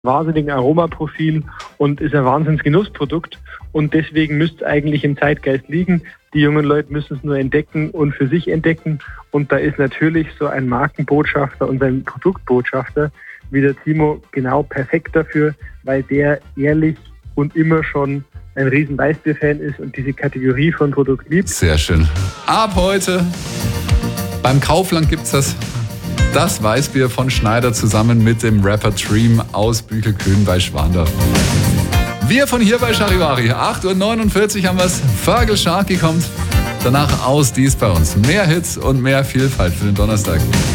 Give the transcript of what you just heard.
wahnsinnigen Aromaprofil und ist ein Wahnsinns-Genussprodukt. Und deswegen müsste es eigentlich im Zeitgeist liegen. Die jungen Leute müssen es nur entdecken und für sich entdecken. Und da ist natürlich so ein Markenbotschafter und ein Produktbotschafter wie der Timo genau perfekt dafür, weil der ehrlich und immer schon ein riesen Weißbier-Fan ist und diese Kategorie von Produkt liebt. Sehr schön. Ab heute beim Kaufland gibt's das Weißbier von Schneider zusammen mit dem Rapper Dream aus Büchelkühn bei Schwandorf. Wir von hier bei Charivari. 8:49 Uhr haben wir's. Fergal Sharkey kommt. Danach aus dies bei uns. Mehr Hits und mehr Vielfalt für den Donnerstag.